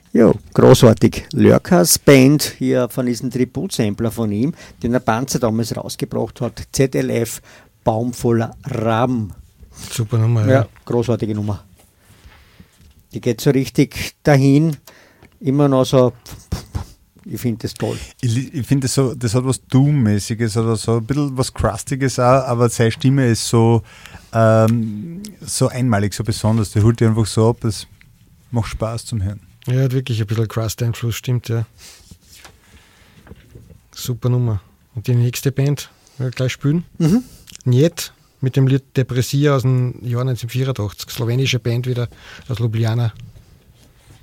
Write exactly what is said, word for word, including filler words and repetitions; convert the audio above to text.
Ja, großartig. Lörkers Band, hier von diesem Tributsampler von ihm, den der Panzer damals rausgebracht hat. Z L F, Baum voller Raben. Super Nummer, ja. Ja, großartige Nummer. Die geht so richtig dahin, immer noch so, ich finde das toll. Ich, ich finde, das, so, das hat was Doom-mäßiges oder so ein bisschen was Crustiges auch, aber seine Stimme ist so, ähm, so einmalig, so besonders. Der holt die einfach so ab, es macht Spaß zum Hören. Ja, hat wirklich ein bisschen Crust-Einfluss, stimmt, ja. Super Nummer. Und die nächste Band, wir gleich spielen. Mhm. Njet, mit dem Lied Depressia aus dem Jahr neunzehnhundertvierundachtzig. Slowenische Band wieder aus Ljubljana.